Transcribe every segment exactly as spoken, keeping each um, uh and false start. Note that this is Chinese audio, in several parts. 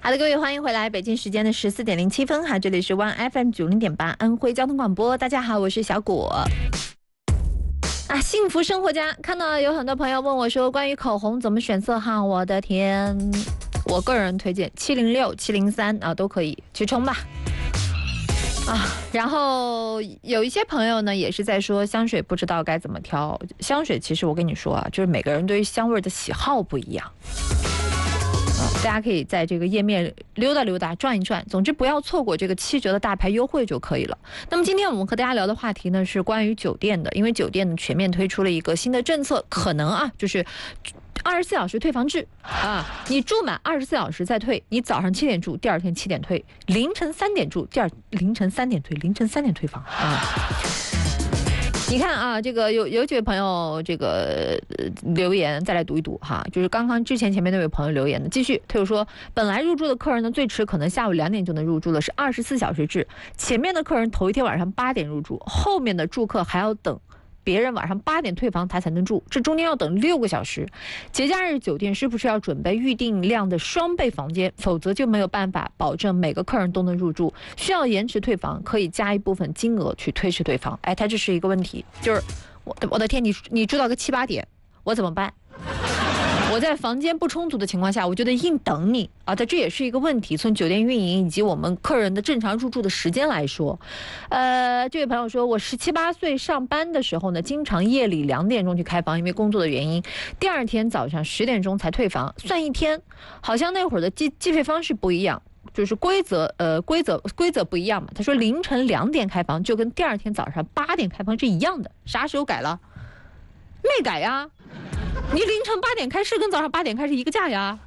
好的，各位欢迎回来，北京时间的十四点零七分哈，这里是 One F M 九零点八安徽交通广播，大家好，我是小果。啊，幸福生活家，看到有很多朋友问我说，关于口红怎么选色号，我的天，我个人推荐七零六、七零三啊，都可以去冲吧。啊，然后有一些朋友呢也是在说香水不知道该怎么挑。香水其实我跟你说啊，就是每个人对于香味的喜好不一样。大家可以在这个页面溜达溜达转一转，总之不要错过这个七折的大牌优惠就可以了。那么今天我们和大家聊的话题呢是关于酒店的，因为酒店呢全面推出了一个新的政策，可能啊就是二十四小时退房制啊，你住满二十四小时再退，你早上七点住，第二天七点退，凌晨三点住，第二凌晨三点退，凌晨三点退房啊。你看啊，这个有有几位朋友这个、呃、留言，再来读一读哈，就是刚刚之前前面那位朋友留言的，继续他又说，本来入住的客人呢最迟可能下午两点就能入住了，是二十四小时制，前面的客人头一天晚上八点入住，后面的住客还要等别人晚上八点退房他才能住，这中间要等六个小时。节假日酒店是不是要准备预定量的双倍房间，否则就没有办法保证每个客人都能入住，需要延迟退房，可以加一部分金额去推迟退房。哎，它这是一个问题，就是我的我的天，你你住到个七八点，我怎么办？我在房间不充足的情况下，我就得硬等你啊！这这也是一个问题。从酒店运营以及我们客人的正常入住的时间来说，呃，这位朋友说，我十七八岁上班的时候呢，经常夜里两点钟去开房，因为工作的原因，第二天早上十点钟才退房，算一天，好像那会儿的计计费方式不一样。就是规则，呃，规则规则不一样嘛。他说凌晨两点开房，就跟第二天早上八点开房是一样的。啥时候改了？没改呀。你凌晨八点开是跟早上八点开是一个价呀。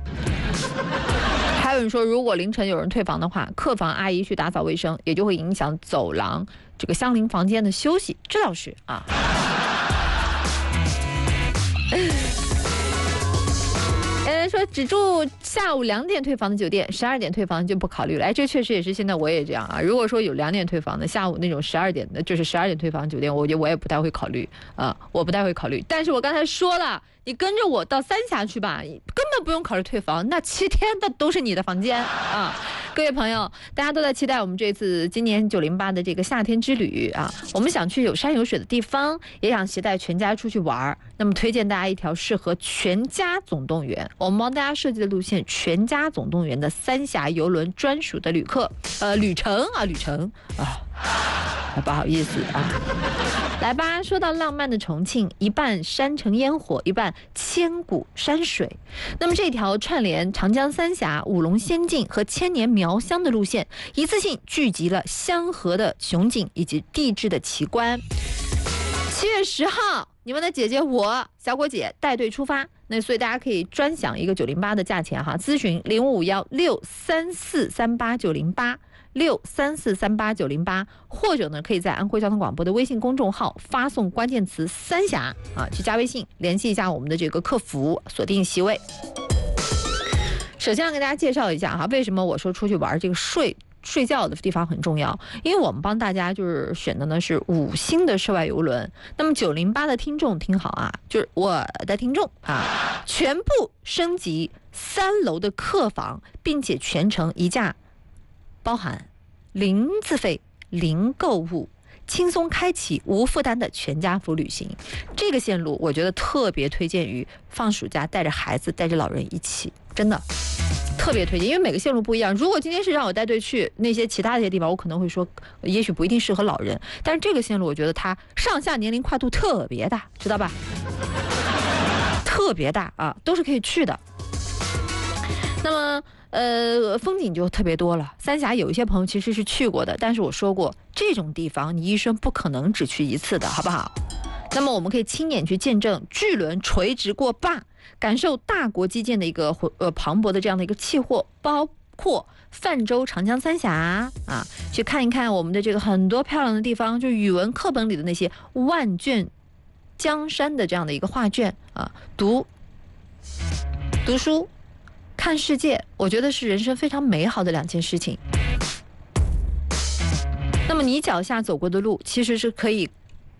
还有人说，如果凌晨有人退房的话，客房阿姨去打扫卫生，也就会影响走廊这个相邻房间的休息，这倒是啊。呃，说只住下午两点退房的酒店，十二点退房就不考虑了。哎，这确实也是现在我也这样啊。如果说有两点退房的，下午那种十二点的，就是十二点退房酒店，我觉得我也不太会考虑啊，我不太会考虑。但是我刚才说了，你跟着我到三峡去吧，根本不用考虑退房，那七天的都是你的房间啊。各位朋友，大家都在期待我们这次今年九零八的这个夏天之旅啊，我们想去有山有水的地方，也想携带全家出去玩。那么推荐大家一条适合全家总动员，我们帮大家设计的路线，全家总动员的三峡邮轮专属的旅客呃旅程啊旅程啊。不好意思啊，来吧。说到浪漫的重庆，一半山城烟火，一半千古山水。那么这条串联长江三峡、五龙仙境和千年苗乡的路线，一次性聚集了香河的雄景以及地质的奇观。七月十号，你们的姐姐我小果姐带队出发，那所以大家可以专享一个九零八的价钱哈，咨询零五五幺六三四三八九零八。六三四三八九零八，或者呢，可以在安徽交通广播的微信公众号发送关键词“三峡”啊，去加微信联系一下我们的这个客服，锁定席位。首先要跟大家介绍一下哈，为什么我说出去玩这个睡睡觉的地方很重要？因为我们帮大家就是选的呢是五星的室外游轮。那么九零八的听众听好啊，就是我的听众啊，全部升级三楼的客房，并且全程一价。包含零自费、零购物，轻松开启无负担的全家福旅行。这个线路我觉得特别推荐于放暑假带着孩子、带着老人一起，真的特别推荐，因为每个线路不一样。如果今天是让我带队去那些其他的一些地方，我可能会说，也许不一定适合老人。但是这个线路，我觉得它上下年龄跨度特别大，知道吧？特别大啊，都是可以去的。那么。呃，风景就特别多了。三峡有一些朋友其实是去过的，但是我说过，这种地方你一生不可能只去一次的，好不好？那么我们可以亲眼去见证巨轮垂直过坝，感受大国基建的一个呃磅礴的这样的一个气候，包括泛舟长江三峡啊，去看一看我们的这个很多漂亮的地方，就语文课本里的那些万卷江山的这样的一个画卷啊，读读书。看世界，我觉得是人生非常美好的两件事情。那么你脚下走过的路，其实是可以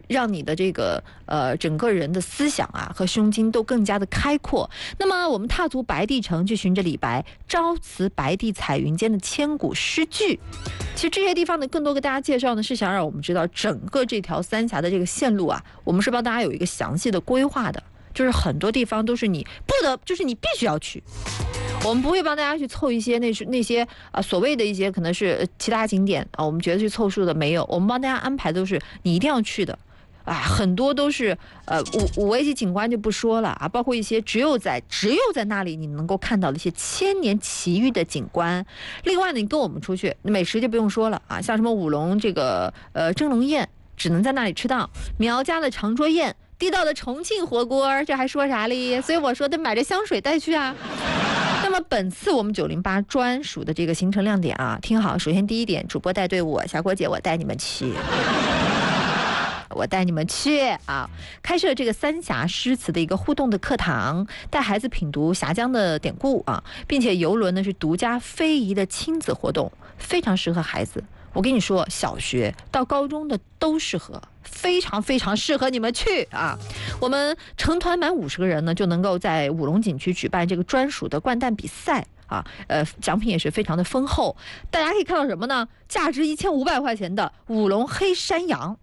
让你的这个呃整个人的思想啊和胸襟都更加的开阔。那么我们踏足白帝城，去寻着李白“朝辞白帝彩云间”的千古诗句。其实这些地方呢，更多给大家介绍呢，是想让我们知道整个这条三峡的这个线路啊，我们是帮大家有一个详细的规划的。就是很多地方都是你不得，就是你必须要去。我们不会帮大家去凑一些那是那些啊所谓的一些可能是其他景点啊，我们觉得去凑数的没有。我们帮大家安排都是你一定要去的。啊，很多都是呃五五 A 级景观就不说了啊，包括一些只有在只有在那里你能够看到的一些千年奇遇的景观。另外呢，你跟我们出去美食就不用说了啊，像什么五龙这个呃蒸笼宴，只能在那里吃到；苗家的长桌宴，地道的重庆火锅，这还说啥哩？所以我说得买着香水带去啊。那么本次我们九零八专属的这个行程亮点啊，听好，首先第一点，主播带队我小郭姐我带你们去。我带你们去啊！开设这个三峡诗词的一个互动的课堂，带孩子品读峡江的典故啊，并且游轮呢是独家非遗的亲子活动，非常适合孩子。我跟你说，小学到高中的都适合，非常非常适合你们去啊！我们成团满五十个人呢，就能够在五龙景区举办这个专属的掼蛋比赛啊，呃，奖品也是非常的丰厚。大家可以看到什么呢？价值一千五百块钱的五龙黑山羊。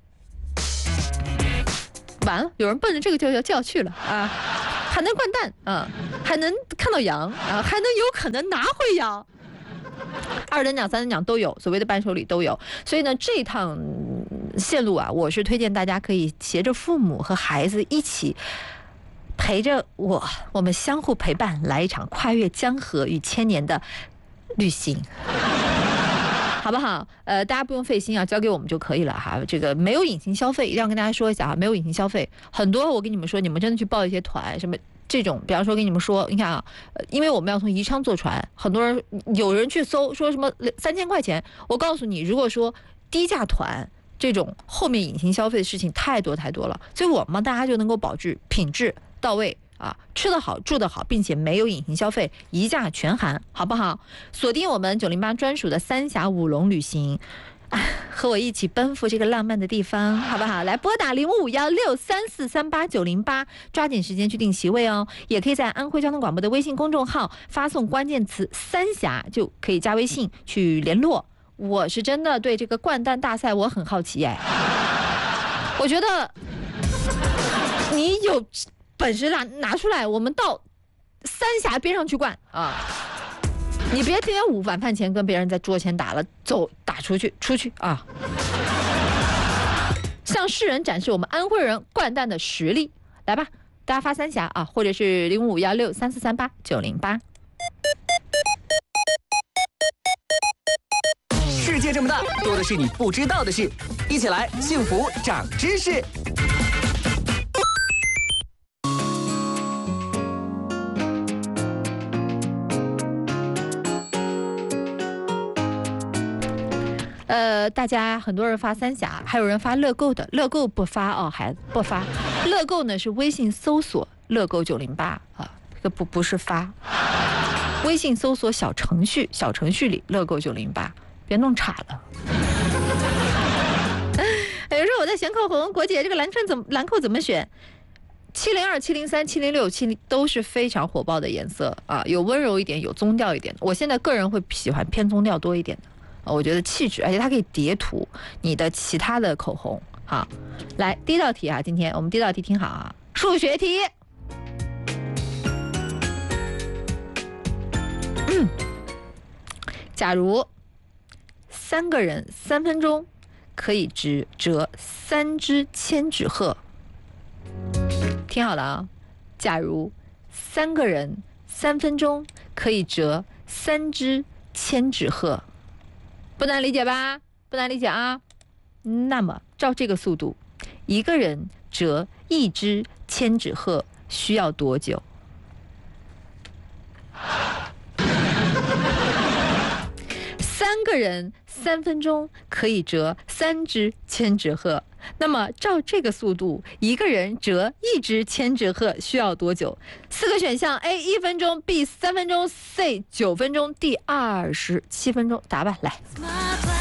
完了，有人奔着这个就要就要去了啊，还能掼蛋啊，还能看到羊啊，还能有可能拿回羊，二等奖、三等奖都有，所谓的伴手礼都有。所以呢，这趟线路啊，我是推荐大家可以携着父母和孩子一起陪着我，我们相互陪伴，来一场跨越江河与千年的旅行。好不好？呃，大家不用费心啊，交给我们就可以了哈。这个没有隐形消费，一定要跟大家说一下啊，没有隐形消费。很多我跟你们说，你们真的去报一些团，什么这种，比方说跟你们说，你看啊，呃，因为我们要从宜昌坐船，很多人有人去搜说什么三千块钱，我告诉你，如果说低价团这种后面隐形消费的事情太多太多了，所以我们大家就能够保质品质到位。啊，吃得好，住得好，并且没有隐形消费，一价全含，好不好？锁定我们九零八专属的三峡五龙旅行，啊，和我一起奔赴这个浪漫的地方，好不好？来拨打零五五幺六三四三八九零八，抓紧时间去订席位哦。也可以在安徽交通广播的微信公众号发送关键词“三峡”，就可以加微信去联络。我是真的对这个掼蛋大赛我很好奇哎，我觉得你有本事拿拿出来，我们到三峡边上去灌啊！你别天天午晚饭前跟别人在桌前打了，走打出去出去啊！向世人展示我们安徽人掼蛋的实力，来吧，大家发三峡啊，或者是零五幺六三四三八九零八。 世界这么大，多的是你不知道的事，一起来幸福长知识。 呃，大家很多人发三峡，还有人发乐购的，乐购不发哦，孩子不发。乐购呢是微信搜索乐购九零八啊，这个不不是发，微信搜索小程序，小程序里乐购九零八，别弄岔了。有时候我在选口红，国姐这个蓝穿怎么蓝扣怎么选？七零二、七零三、七零六、七零都是非常火爆的颜色啊，有温柔一点，有棕调一点。我现在个人会喜欢偏棕调多一点的。我觉得气质，而且它可以叠涂你的其他的口红。好，来第一道题啊，今天我们第一道题听好啊，数学题。嗯，假如三个人三分钟可以折折三只千纸鹤，听好了啊，假如三个人三分钟可以折三只千纸鹤。不难理解吧？不难理解啊。那么照这个速度，一个人折一只千纸鹤需要多久？三个人三分钟可以折三只千纸鹤，那么照这个速度，一个人折一只千纸鹤需要多久？四个选项 ：A 一分钟 ，B 三分钟 ，C 九分钟 ，D 二十七分钟。答吧，来。